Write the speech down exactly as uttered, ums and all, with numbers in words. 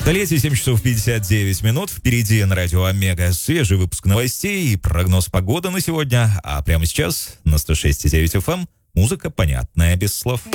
Столетие, семь часов пятьдесят девять минут. Впереди на радио Омега свежий выпуск новостей и прогноз погоды на сегодня. А прямо сейчас на сто шесть и девять эф эм музыка, понятная без слов.